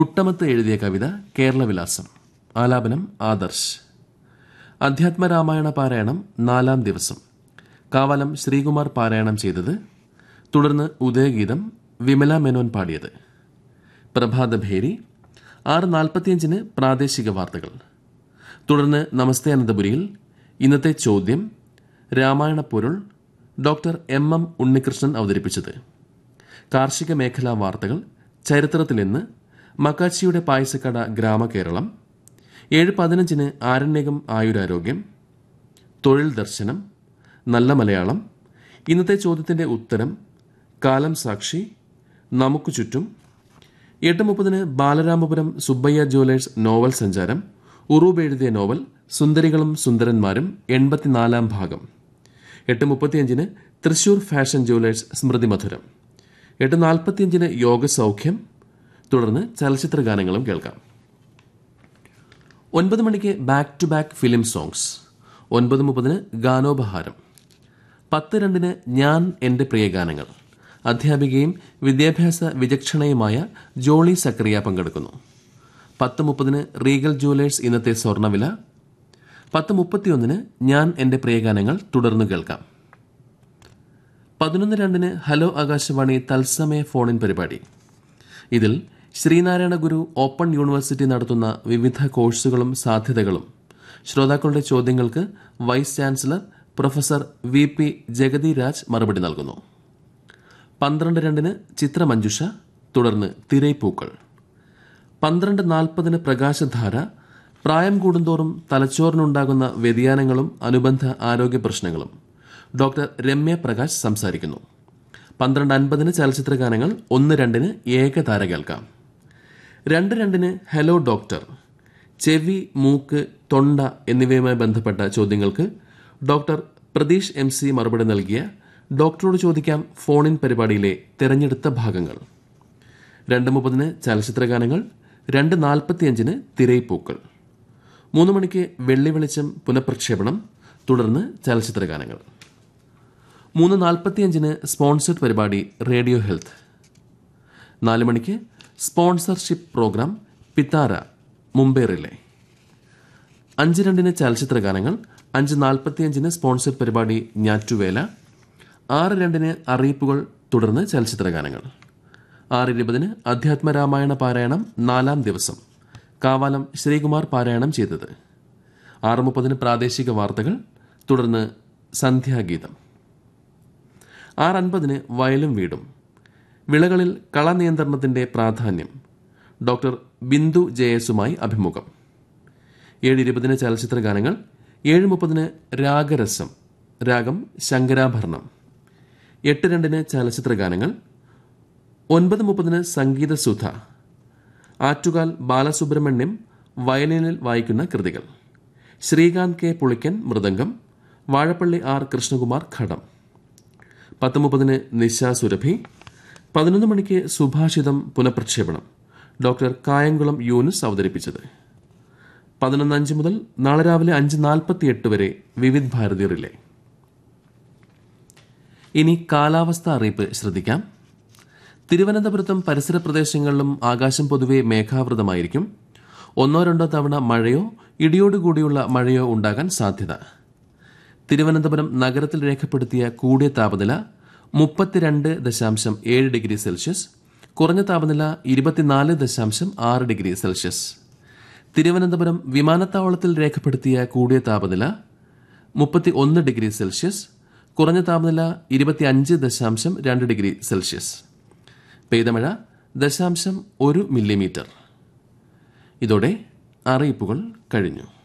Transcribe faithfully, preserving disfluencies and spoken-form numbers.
കുട്ടമത്ത് എഴുതിയ കവിത കേരളവിലാസം. ആലാപനം ആദർശ്. അധ്യാത്മരാമായണ പാരായണം നാലാം ദിവസം. കാവാലം ശ്രീകുമാർ പാരായണം ചെയ്തത്. തുടർന്ന് ഉദയഗീതം വിമല മേനോൻ പാടിയത്. പ്രഭാതഭേരി. ആറ് നാൽപ്പത്തിയഞ്ചിന് പ്രാദേശിക വാർത്തകൾ. തുടർന്ന് നമസ്തേ അനന്തപുരിയിൽ ഇന്നത്തെ ചോദ്യം, രാമായണ പൊരുൾ, ഡോക്ടർ എം എം ഉണ്ണികൃഷ്ണൻ അവതരിപ്പിച്ചത്. കാർഷിക മേഖലാ വാർത്തകൾ, ചരിത്രത്തിൽ ഇന്ന്, മക്കാച്ചിയുടെ പായസക്കട ഗ്രാമകേരളം. ഏഴ് പതിനഞ്ചിന് ആരണ്യകം ആയുരാരോഗ്യം, തൊഴിൽ ദർശനം, നല്ല മലയാളം, ഇന്നത്തെ ചോദ്യത്തിന്റെ ഉത്തരം, കാലം സാക്ഷി, നമുക്ക് ചുറ്റും. എട്ട് മുപ്പതിന് ബാലരാമപുരം സുബ്ബയ്യ ജ്വല്ലേഴ്സ് നോവൽ സഞ്ചാരം. ഉറൂബ് എഴുതിയ നോവൽ സുന്ദരികളും സുന്ദരന്മാരും എൺപത്തിനാലാം ഭാഗം. എട്ട് മുപ്പത്തിയഞ്ചിന് തൃശൂർ ഫാഷൻ ജ്വല്ലേഴ്സ് സ്മൃതി മധുരം. എട്ട് നാൽപ്പത്തിയഞ്ചിന് യോഗസൗഖ്യം. തുടർന്ന് ചലച്ചിത്ര ഗാനങ്ങളും കേൾക്കാം. ഒൻപത് മണിക്ക് back to back film songs. ഒൻപത് മുപ്പതിന് ഗാനോപഹാരം. പത്ത് രണ്ടിന് ഞാൻ എന്റെ പ്രിയ ഗാനങ്ങൾ. അധ്യാപികയും വിദ്യാഭ്യാസ വിചക്ഷണയുമായ ജോളി സക്കറിയ പങ്കെടുക്കുന്നു. പത്ത് മുപ്പതിന് റീഗൽ ജുവലേഴ്സ് ഇന്നത്തെ സ്വർണ്ണവില. പത്ത് മുപ്പത്തിയൊന്നിന് ഞാൻ എന്റെ പ്രിയ ഗാനങ്ങൾ തുടർന്ന് കേൾക്കാം. പതിനൊന്ന് രണ്ടിന് ഹലോ ആകാശവാണി തത്സമയ ഫോണിൻ പരിപാടി. ഇതിൽ ശ്രീനാരായണ ഗുരു ഓപ്പൺ യൂണിവേഴ്സിറ്റി നടത്തുന്ന വിവിധ കോഴ്സുകളും സാധ്യതകളും ശ്രോതാക്കളുടെ ചോദ്യങ്ങൾക്ക് vice chancellor professor V P Jagathy Raj മറുപടി നൽകുന്നു. പന്ത്രണ്ട് രണ്ടിന് ചിത്രമഞ്ജുഷ. തുടർന്ന് തിരൈപ്പൂക്കൾ. പന്ത്രണ്ട് നാൽപ്പതിന് പ്രകാശധാര. പ്രായം കൂടുന്തോറും തലച്ചോറിനുണ്ടാകുന്ന വ്യതിയാനങ്ങളും അനുബന്ധ ആരോഗ്യ പ്രശ്നങ്ങളും. ഡോക്ടർ രമ്യ പ്രകാശ് സംസാരിക്കുന്നു. പന്ത്രണ്ട് അൻപതിന് ചലച്ചിത്ര ഗാനങ്ങൾ. ഒന്ന് രണ്ടിന് ഏകതാര കേൾക്കാം. രണ്ട് രണ്ടിന് ഹലോ ഡോക്ടർ. ചെവി, മൂക്ക്, തൊണ്ട എന്നിവയുമായി ബന്ധപ്പെട്ട ചോദ്യങ്ങൾക്ക് ഡോക്ടർ പ്രതീഷ് എം സി മറുപടി നൽകിയ ഡോക്ടറോട് ചോദിക്കാം ഫോണിൻ പരിപാടിയിലെ തെരഞ്ഞെടുത്ത ഭാഗങ്ങൾ. രണ്ട് മുപ്പതിന് ചലച്ചിത്ര ഗാനങ്ങൾ. രണ്ട് നാൽപ്പത്തിയഞ്ചിന് തിരൈപ്പൂക്കൾ. മൂന്ന് മണിക്ക് വെള്ളി വെളിച്ചം പുനഃപ്രക്ഷേപണം. തുടർന്ന് ചലച്ചിത്ര ഗാനങ്ങൾ. മൂന്ന് നാൽപ്പത്തിയഞ്ചിന് സ്പോൺസർഡ് പരിപാടി റേഡിയോ ഹെൽത്ത്. നാല് മണിക്ക് സ്പോൺസർഷിപ്പ് പ്രോഗ്രാം പിത്താര മുംബൈ റിലേ. അഞ്ച് രണ്ടിന് ചലച്ചിത്ര ഗാനങ്ങൾ. അഞ്ച് നാൽപ്പത്തിയഞ്ചിന് സ്പോൺസർഡ് പരിപാടി ഞാറ്റുവേല. ആറ് രണ്ടിന് അറിയിപ്പുകൾ. തുടർന്ന് ചലച്ചിത്ര ഗാനങ്ങൾ. ആറ് ഇരുപതിന് അധ്യാത്മരാമായണ പാരായണം നാലാം ദിവസം. കാവാലം ശ്രീകുമാർ പാരായണം ചെയ്തത്. ആറ് മുപ്പതിന് പ്രാദേശിക വാർത്തകൾ. തുടർന്ന് സന്ധ്യാഗീതം. ആറ് അൻപതിന് വയലും വീടും. വിളകളിൽ കളനിയന്ത്രണത്തിന്റെ പ്രാധാന്യം. ഡോക്ടർ ബിന്ദു ജയസുമായി അഭിമുഖം. ഏഴ് ഇരുപതിന് ചലച്ചിത്ര ഗാനങ്ങൾ. ഏഴ് മുപ്പതിന് രാഗരസം. രാഗം ശങ്കരാഭരണം. എട്ട് രണ്ടിന് ചലച്ചിത്ര ഗാനങ്ങൾ. ഒൻപത് മുപ്പതിന് സംഗീതസുധ. ആറ്റുകാൽ ബാലസുബ്രഹ്മണ്യം വയലിനിൽ വായിക്കുന്ന കൃതികൾ. ശ്രീകാന്ത് കെ പുളിക്കൻ മൃദംഗം. വാഴപ്പള്ളി ആർ കൃഷ്ണകുമാർ ഘടം. പത്ത് മുപ്പതിന് നിശ സുരഭി. പതിനൊന്ന് മണിക്ക് സുഭാഷിതം പുനഃപ്രക്ഷേപണം. ഡോക്ടർ കായംകുളം യൂനുസ് അവതരിപ്പിച്ചത്. പതിനൊന്ന് അഞ്ച് മുതൽ നാളെ രാവിലെ അഞ്ച് നാൽപ്പത്തിയെട്ട് വരെ വിവിധ് ഭാരതി റിലേ. ഇനി കാലാവസ്ഥ അറിയിപ്പ് ശ്രദ്ധിക്കാം. തിരുവനന്തപുരത്തും പരിസര പ്രദേശങ്ങളിലും ആകാശം പൊതുവെ മേഘാവൃതമായിരിക്കും. ഒന്നോ രണ്ടോ തവണ മഴയോ ഇടിയോടുകൂടിയുള്ള മഴയോ ഉണ്ടാകാൻ സാധ്യത. തിരുവനന്തപുരം നഗരത്തിൽ രേഖപ്പെടുത്തിയ കൂടിയ താപനില മുപ്പത്തിരണ്ട് ദശാംശം ഏഴ് ഡിഗ്രി സെൽഷ്യസ്. കുറഞ്ഞ താപനില ഇരുപത്തിനാല് ദശാംശം ആറ് ഡിഗ്രി സെൽഷ്യസ്. തിരുവനന്തപുരം വിമാനത്താവളത്തിൽ രേഖപ്പെടുത്തിയ കൂടിയ താപനില മുപ്പത്തി ഒന്ന് ഡിഗ്രി സെൽഷ്യസ്. കുറഞ്ഞ താപനില ഇരുപത്തിയഞ്ച് ദശാംശം രണ്ട് ഡിഗ്രി സെൽഷ്യസ്. പെയ്തമഴ ദശാംശം ഒരു മില്ലിമീറ്റർ. ഇതോടെ അറിയിപ്പുകൾ കഴിഞ്ഞു.